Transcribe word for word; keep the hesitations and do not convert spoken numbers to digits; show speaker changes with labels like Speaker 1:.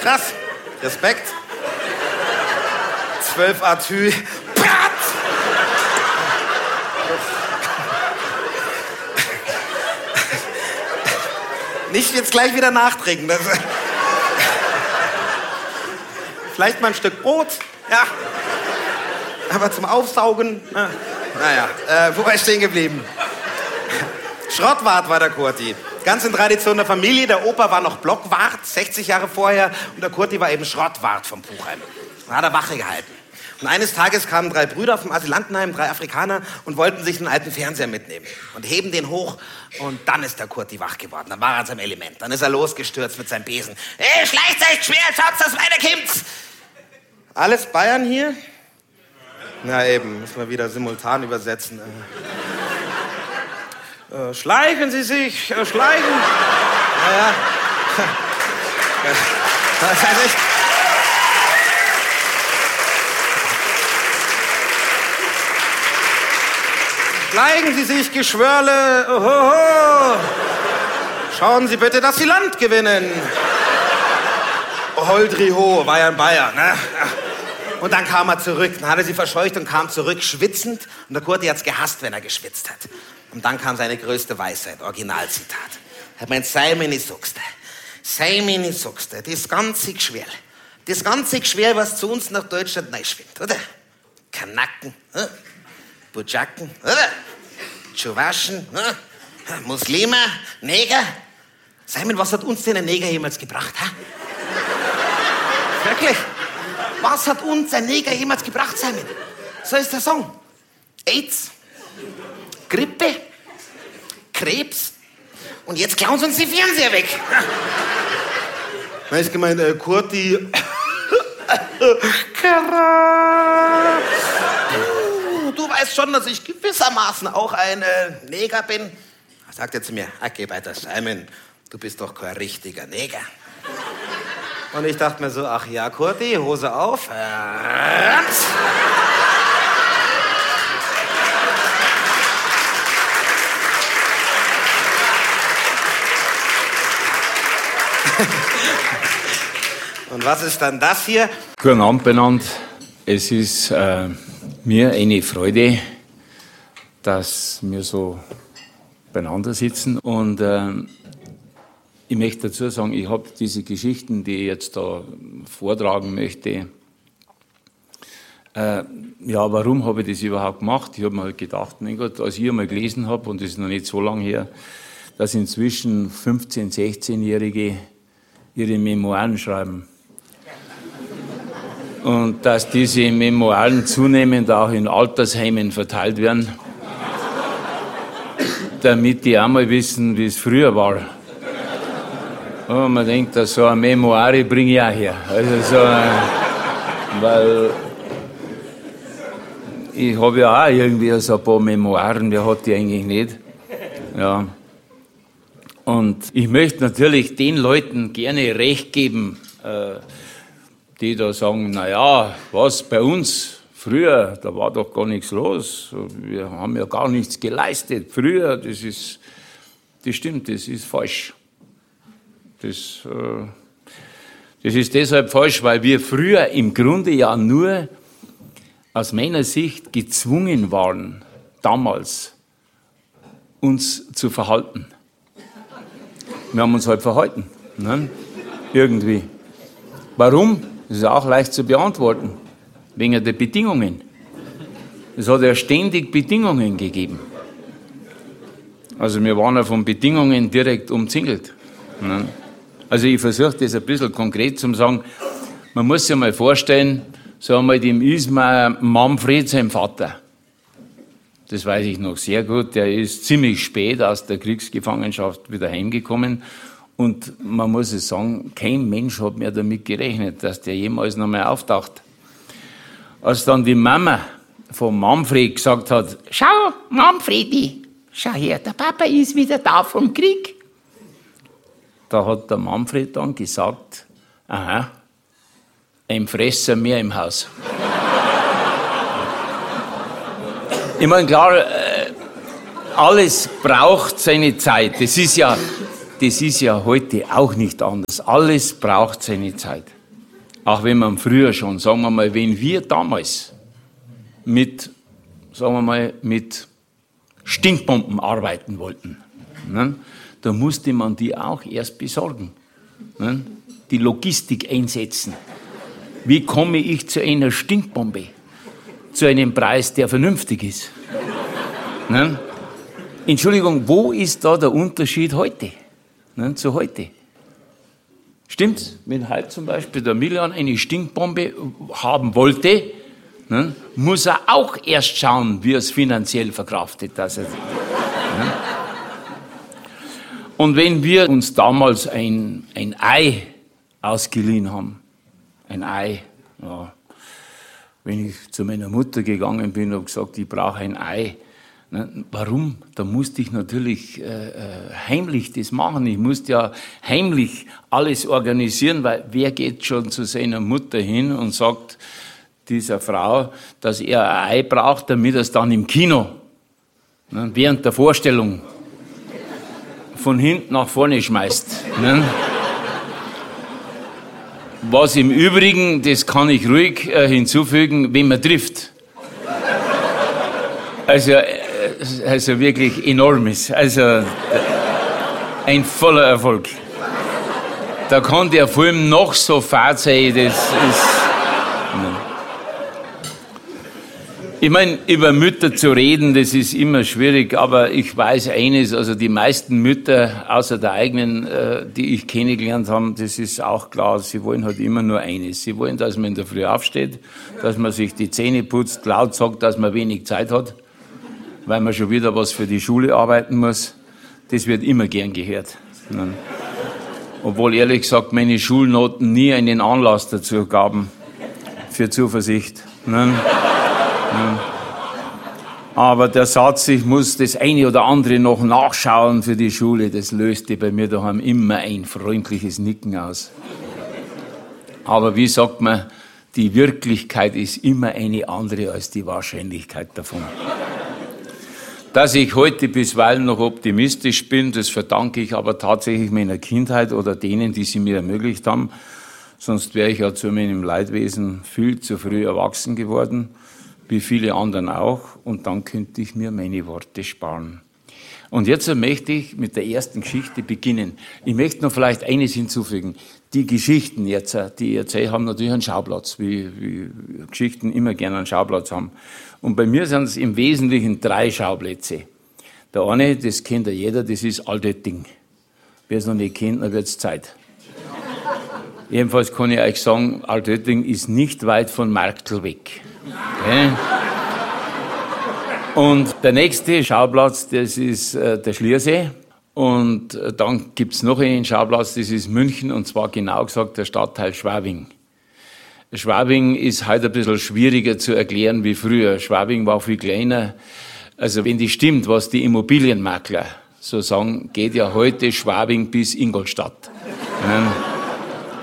Speaker 1: krass. Respekt. Zwölf Atü. Nicht jetzt gleich wieder nachtrinken. Das Vielleicht mal ein Stück Brot. Ja. Aber zum Aufsaugen. Na, naja, äh, wo war ich stehen geblieben? Schrottwart war der Kurti. Ganz in Tradition der Familie. Der Opa war noch Blockwart, sechzig Jahre vorher. Und der Kurti war eben Schrottwart vom Puchheim. Da hat er Wache gehalten. Und eines Tages kamen drei Brüder vom Asylantenheim, drei Afrikaner, und wollten sich einen alten Fernseher mitnehmen. Und heben den hoch, und dann ist der Kurti wach geworden. Dann war er in seinem Element. Dann ist er losgestürzt mit seinem Besen. Ey, schleicht euch schwer, schaut, dass weiterkommt! Alles Bayern hier? Na eben, muss man wieder simultan übersetzen. Äh, schleichen Sie sich, äh, schleichen. Naja. Was weiß ich. Schleichen Sie sich, Geschwörle. Ohoho. Schauen Sie bitte, dass Sie Land gewinnen. Holdriho, war ja in Bayern, ne? Und dann kam er zurück, dann hat er sie verscheucht und kam zurück schwitzend. Und der Kurti hat's gehasst, wenn er geschwitzt hat. Und dann kam seine größte Weisheit, Originalzitat. Er hat meint, sei mir nicht sagst, sei mir nicht sagst, das ganze Geschwär, das ganze Geschwär, was zu uns nach Deutschland reinschwimmt, oder? Kanaken, äh? Butschaken, oder? Tschuwaschen, äh? Muslime, Neger. Simon, was hat uns denn ein Neger jemals gebracht, ha? Wirklich? Was hat uns ein Neger jemals gebracht, Simon? So ist der Song. AIDS, Grippe, Krebs und jetzt klauen sie uns die Fernseher weg. Weißt du, gemeint, äh, Kurti. Du weißt schon, dass ich gewissermaßen auch ein äh, Neger bin. Da sagt er zu mir, okay, weiter, Simon, du bist doch kein richtiger Neger. Und ich dachte mir so, ach ja, Kurti, Hose auf. Und was ist dann das hier?
Speaker 2: Guten Abend benannt. Es ist äh, mir eine Freude, dass wir so beieinander sitzen. Und äh, ich möchte dazu sagen, ich habe diese Geschichten, die ich jetzt da vortragen möchte. Äh, ja, warum habe ich das überhaupt gemacht? Ich habe mir gedacht, mein Gott, als ich einmal gelesen habe, und das ist noch nicht so lange her, dass inzwischen fünfzehn-, sechzehnjährige ihre Memoiren schreiben. Und dass diese Memoiren zunehmend auch in Altersheimen verteilt werden, damit die auch mal wissen, wie es früher war. Und man denkt, dass so eine Memoire bringe ich auch her. Also so, weil ich habe ja auch irgendwie so ein paar Memoiren, wer hat die eigentlich nicht? Ja. Und ich möchte natürlich den Leuten gerne recht geben, äh, die da sagen, na ja, was bei uns früher, da war doch gar nichts los. Wir haben ja gar nichts geleistet. Früher, das ist, das stimmt, das ist falsch. Das, äh, das ist deshalb falsch, weil wir früher im Grunde ja nur aus meiner Sicht gezwungen waren, damals uns zu verhalten. Wir haben uns halt verhalten, ne? Irgendwie. Warum? Das ist auch leicht zu beantworten. Wegen der Bedingungen. Es hat ja ständig Bedingungen gegeben. Also wir waren ja von Bedingungen direkt umzingelt. Ne? Also ich versuche das ein bisschen konkret zu sagen. Man muss sich mal vorstellen, so einmal dem Ismar Manfred, sein Vater. Das weiß ich noch sehr gut. Der ist ziemlich spät aus der Kriegsgefangenschaft wieder heimgekommen. Und man muss es sagen, kein Mensch hat mehr damit gerechnet, dass der jemals noch mal auftaucht. Als dann die Mama von Manfred gesagt hat, schau, Manfredi, schau her, der Papa ist wieder da vom Krieg. Da hat der Manfred dann gesagt, aha, ein Fresser mehr im Haus. Ich meine, klar, alles braucht seine Zeit. Das ist ja, das ist ja heute auch nicht anders. Alles braucht seine Zeit. auch wenn man früher schon, sagen wir mal, wenn wir damals mit, sagen wir mal, mit Stinkbomben arbeiten wollten, ne, da musste man die auch erst besorgen, ne, die Logistik einsetzen. Wie komme ich zu einer Stinkbombe? Zu einem Preis, der vernünftig ist. Ne? Entschuldigung, wo ist da der Unterschied heute, ne, zu heute? Stimmt's? Wenn heute zum Beispiel der Milian eine Stinkbombe haben wollte, ne, muss er auch erst schauen, wie er es finanziell verkraftet. Dass er, ne? Und wenn wir uns damals ein, ein Ei ausgeliehen haben, ein Ei, ja, wenn ich zu meiner Mutter gegangen bin und gesagt, ich brauche ein Ei. Ne, warum? Da musste ich natürlich äh, heimlich das machen. Ich musste ja heimlich alles organisieren, weil wer geht schon zu seiner Mutter hin und sagt dieser Frau, dass er ein Ei braucht, damit er es dann im Kino, ne, während der Vorstellung von hinten nach vorne schmeißt. Ne? Was im Übrigen, das kann ich ruhig äh, hinzufügen, wenn man trifft. Also, äh, also wirklich enormes. Also äh, ein voller Erfolg. Da kann der Film noch so fad sein, das ist... Ne. Ich meine, über Mütter zu reden, das ist immer schwierig, aber ich weiß eines, also die meisten Mütter, außer der eigenen, äh, die ich kennengelernt habe, das ist auch klar, sie wollen halt immer nur eines. Sie wollen, dass man in der Früh aufsteht, dass man sich die Zähne putzt, laut sagt, dass man wenig Zeit hat, weil man schon wieder was für die Schule arbeiten muss. Das wird immer gern gehört. Ne? Obwohl, ehrlich gesagt, meine Schulnoten nie einen Anlass dazu gaben, für Zuversicht. Ne? Aber der Satz, ich muss das eine oder andere noch nachschauen für die Schule, das löste bei mir daheim immer ein freundliches Nicken aus. Aber wie sagt man, die Wirklichkeit ist immer eine andere als die Wahrscheinlichkeit davon. Dass ich heute bisweilen noch optimistisch bin, das verdanke ich aber tatsächlich meiner Kindheit oder denen, die sie mir ermöglicht haben. Sonst wäre ich ja zu meinem Leidwesen viel zu früh erwachsen geworden, wie viele anderen auch, und dann könnte ich mir meine Worte sparen. Und jetzt möchte ich mit der ersten Geschichte beginnen. Ich möchte noch vielleicht eines hinzufügen. Die Geschichten jetzt, die ich erzähle, haben natürlich einen Schauplatz, wie, wie Geschichten immer gerne einen Schauplatz haben. Und bei mir sind es im Wesentlichen drei Schauplätze. Der eine, das kennt ja jeder, das ist Altötting. Wer es noch nicht kennt, dann wird es Zeit. Jedenfalls kann ich euch sagen, Altötting ist nicht weit von Marktl weg. Okay. Und der nächste Schauplatz, das ist äh, der Schliersee. Und äh, dann gibt's noch einen Schauplatz, das ist München, und zwar genau gesagt der Stadtteil Schwabing. Schwabing ist heute ein bisschen schwieriger zu erklären wie früher. Schwabing war viel kleiner. Also wenn das stimmt, was die Immobilienmakler so sagen, geht ja heute Schwabing bis Ingolstadt. Ja.